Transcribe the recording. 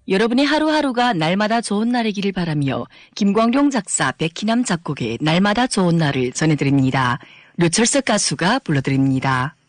여러분의 하루하루가 날마다 좋은 날이기를 바라며 김광룡 작사 백희남 작곡의 날마다 좋은 날을 전해드립니다. 류철석 가수가 불러드립니다.